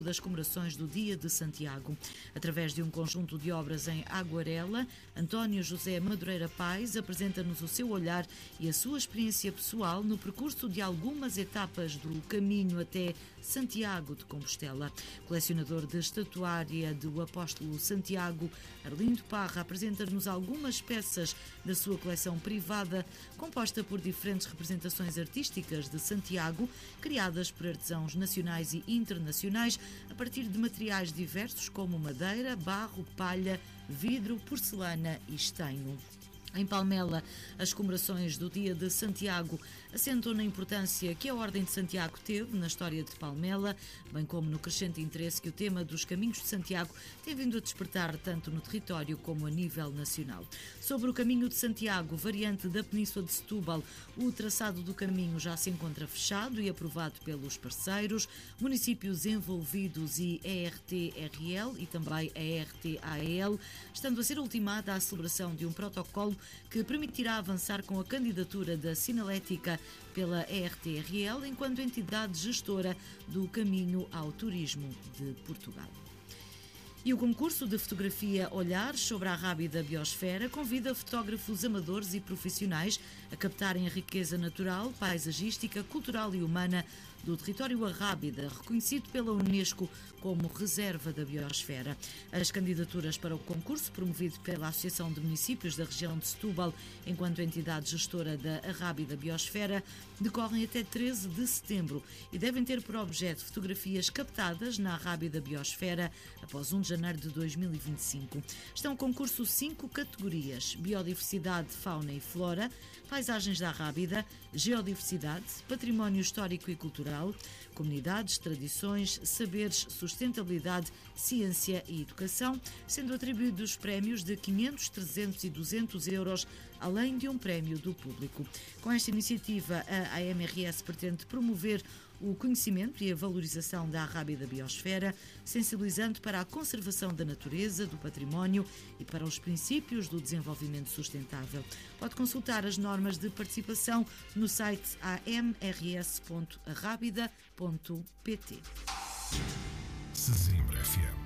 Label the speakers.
Speaker 1: das comemorações do Dia de Santiago. Através de um conjunto de obras em aguarela, António José Madureira Paes apresenta-nos o seu olhar e a sua experiência pessoal no percurso de algumas etapas do caminho até Santiago de Compostela. Colecionador de estatuária do Apóstolo Santiago, Arlindo Parra apresenta-nos algumas peças da sua coleção privada, composta por diferentes representações artísticas de Santiago, criadas por artesãos nacionais e internacionais, a partir de materiais diversos como madeira, barro, palha, vidro, porcelana e estanho. Em Palmela, as comemorações do Dia de Santiago assentam na importância que a Ordem de Santiago teve na história de Palmela, bem como no crescente interesse que o tema dos caminhos de Santiago tem vindo a despertar tanto no território como a nível nacional. Sobre o caminho de Santiago, variante da Península de Setúbal, o traçado do caminho já se encontra fechado e aprovado pelos parceiros, municípios envolvidos e ERTRL e também a ERTAEL, estando a ser ultimada a celebração de um protocolo que permitirá avançar com a candidatura da sinalética pela ERTRL enquanto entidade gestora do caminho ao turismo de Portugal. E o concurso de fotografia Olhares sobre a Rábida Biosfera convida fotógrafos amadores e profissionais a captarem a riqueza natural, paisagística, cultural e humana do território Arrábida, reconhecido pela Unesco como Reserva da Biosfera. As candidaturas para o concurso, promovido pela Associação de Municípios da região de Setúbal, enquanto entidade gestora da Arrábida Biosfera, decorrem até 13 de setembro e devem ter por objeto fotografias captadas na Arrábida Biosfera após 1 de janeiro de 2025. Estão em concurso 5 categorias: biodiversidade, fauna e flora, paisagens da Arrábida, geodiversidade, património histórico e cultural, comunidades, tradições, saberes, sustentabilidade, ciência e educação, sendo atribuídos prémios de 500, 300 e 200 euros, além de um prémio do público. Com esta iniciativa, a AMRS pretende promover o conhecimento e a valorização da Arrábida Biosfera, sensibilizando para a conservação da natureza, do património e para os princípios do desenvolvimento sustentável. Pode consultar as normas de participação no site amrs.arrabida.pt.
Speaker 2: Sesimbra FM